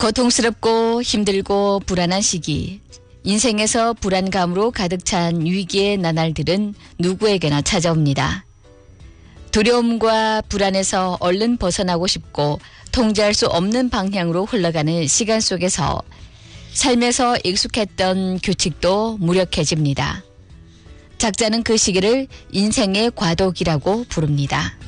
고통스럽고 힘들고 불안한 시기, 인생에서 불안감으로 가득 찬 위기의 나날들은 누구에게나 찾아옵니다. 두려움과 불안에서 얼른 벗어나고 싶고 통제할 수 없는 방향으로 흘러가는 시간 속에서 삶에서 익숙했던 규칙도 무력해집니다. 작자는 그 시기를 인생의 과도기라고 부릅니다.